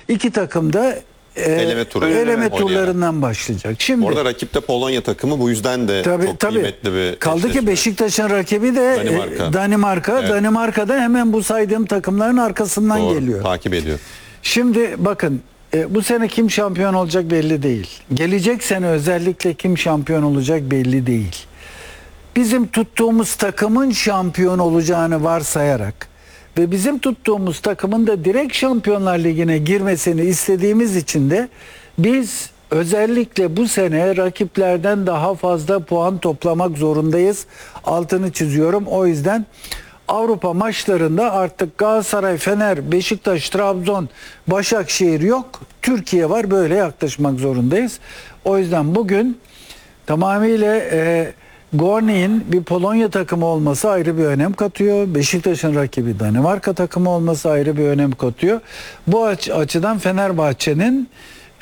İki takım da eleme turlarından başlayacak. Şimdi orada rakip de Polonya takımı, bu yüzden de çok kıymetli bir kaldı eşleşme. ki Beşiktaş'ın rakibi de Danimarka. Evet. Danimarka da hemen bu saydığım takımların arkasından geliyor. Takip ediyor. Şimdi bakın, bu sene kim şampiyon olacak belli değil. Gelecek sene özellikle kim şampiyon olacak belli değil. Bizim tuttuğumuz takımın şampiyon olacağını varsayarak ve bizim tuttuğumuz takımın da direkt Şampiyonlar Ligi'ne girmesini istediğimiz için de biz özellikle bu sene rakiplerden daha fazla puan toplamak zorundayız. Altını çiziyorum. O yüzden Avrupa maçlarında artık Galatasaray, Fener, Beşiktaş, Trabzon, Başakşehir yok. Türkiye var. Böyle yaklaşmak zorundayız. O yüzden bugün tamamıyla Gornik'in bir Polonya takımı olması ayrı bir önem katıyor. Beşiktaş'ın rakibi Danimarka takımı olması ayrı bir önem katıyor. Bu açıdan Fenerbahçe'nin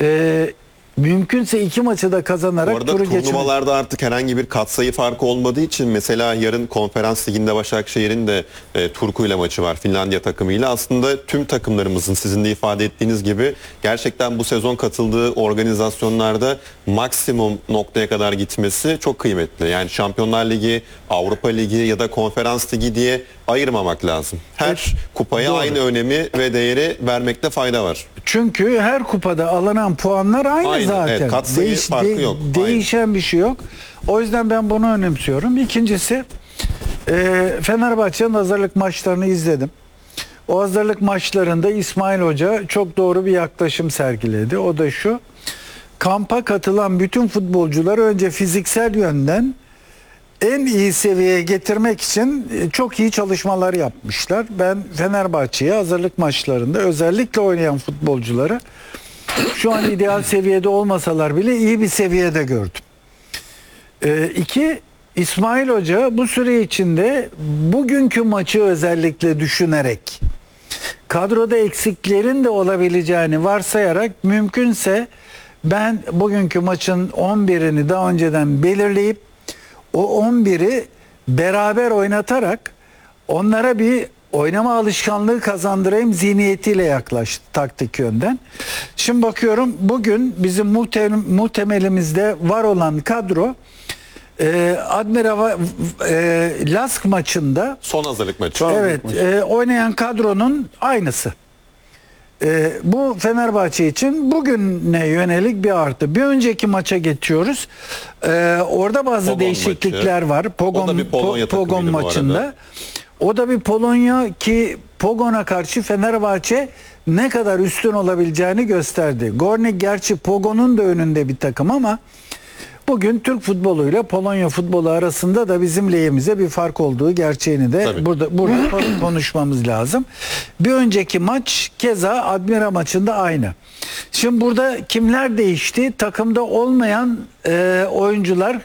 mümkünse iki maçı da kazanarak turu geçmek. Turnuvalarda artık herhangi bir katsayı farkı olmadığı için, mesela yarın Konferans Ligi'nde Başakşehir'in de Turku ile maçı var, Finlandiya takımıyla. Aslında tüm takımlarımızın sizin de ifade ettiğiniz gibi gerçekten bu sezon katıldığı organizasyonlarda maksimum noktaya kadar gitmesi çok kıymetli. Yani Şampiyonlar Ligi, Avrupa Ligi ya da Konferans Ligi diye ayırmamak lazım. Her kupaya aynı önemi ve değeri vermekte fayda var. Çünkü her kupada alınan puanlar aynı zaten. Evet, katsayı farkı yok. Değişen bir şey yok. O yüzden ben bunu önemsiyorum. İkincisi, Fenerbahçe'nin hazırlık maçlarını izledim. O hazırlık maçlarında İsmail Hoca çok doğru bir yaklaşım sergiledi. O da şu: kampa katılan bütün futbolcuları önce fiziksel yönden en iyi seviyeye getirmek için çok iyi çalışmalar yapmışlar. Ben Fenerbahçe'ye hazırlık maçlarında özellikle oynayan futbolcuları şu an ideal seviyede olmasalar bile iyi bir seviyede gördüm. İki, İsmail Hoca bu süre içinde bugünkü maçı özellikle düşünerek, kadroda eksiklerin de olabileceğini varsayarak, mümkünse ben bugünkü maçın 11'ini daha önceden belirleyip o 11'i beraber oynatarak onlara bir oynama alışkanlığı kazandırayım zihniyetiyle yaklaştı taktik yönden. Şimdi bakıyorum, bugün bizim muhtemelimizde var olan kadro Admira Lask maçında, son hazırlık maçı. Evet, oynayan kadronun aynısı. Bu Fenerbahçe için bugüne yönelik bir artı. Bir önceki maça geçiyoruz. Orada bazı Pogon değişiklikler maçı var. Pogon maçında. O da bir Polonya ki Pogon'a karşı Fenerbahçe ne kadar üstün olabileceğini gösterdi. Gornik gerçi Pogon'un da önünde bir takım ama bugün Türk futboluyla Polonya futbolu arasında da bizim lehimize bir fark olduğu gerçeğini de burada konuşmamız lazım. Bir önceki maç keza Admira maçında aynı. Şimdi burada kimler değişti? Takımda olmayan oyuncular,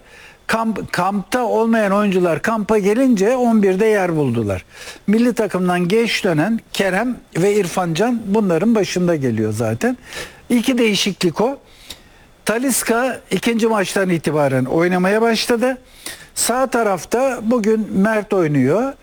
kampta olmayan oyuncular kampa gelince 11'de yer buldular. Milli takımdan geç dönen Kerem ve İrfan Can bunların başında geliyor zaten. İki değişiklik o. Talisca ikinci maçtan itibaren oynamaya başladı. Sağ tarafta bugün Mert oynuyor.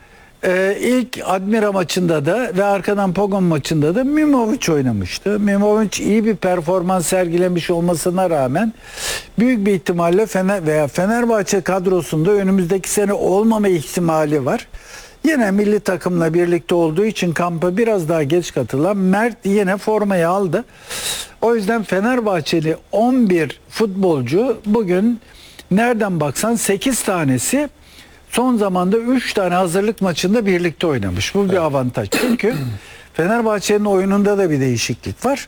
İlk Admira maçında da ve arkadan Pogon maçında da Mimovic oynamıştı. Mimovic iyi bir performans sergilemiş olmasına rağmen büyük bir ihtimalle Fenerbahçe kadrosunda önümüzdeki sene olmama ihtimali var. Yine milli takımla birlikte olduğu için kampa biraz daha geç katılan Mert yine formayı aldı. O yüzden Fenerbahçeli 11 futbolcu bugün nereden baksan 8 tanesi son zamanda 3 tane hazırlık maçında birlikte oynamış. Bu bir avantaj. Çünkü Fenerbahçe'nin oyununda da bir değişiklik var.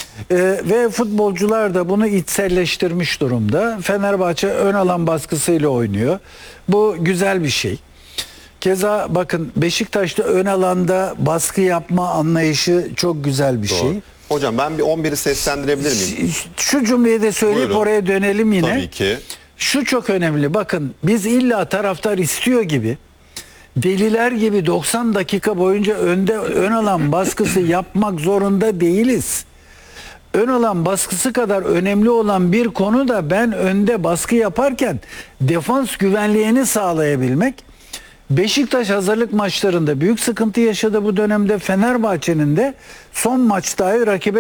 Ve futbolcular da bunu içselleştirmiş durumda. Fenerbahçe ön alan baskısıyla oynuyor. Bu güzel bir şey. Keza bakın, Beşiktaş'ta ön alanda baskı yapma anlayışı çok güzel bir şey. Hocam ben bir 11'i seslendirebilir miyim? Şu cümleyi de söyleyip oraya dönelim yine. Tabii ki. Şu çok önemli. Bakın, biz illa taraftar istiyor gibi, deliler gibi 90 dakika boyunca ön alan baskısı yapmak zorunda değiliz. Ön alan baskısı kadar önemli olan bir konu da ben önde baskı yaparken defans güvenliğini sağlayabilmek. Beşiktaş hazırlık maçlarında büyük sıkıntı yaşadı bu dönemde. Fenerbahçe'nin de son maçta rakibe